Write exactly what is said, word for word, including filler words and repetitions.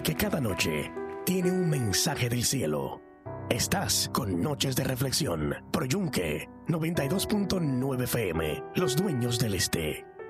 porque cada noche tiene un mensaje del cielo. Estás con Noches de Reflexión, por Yunque noventa y dos punto nueve F M, Los Dueños del Este.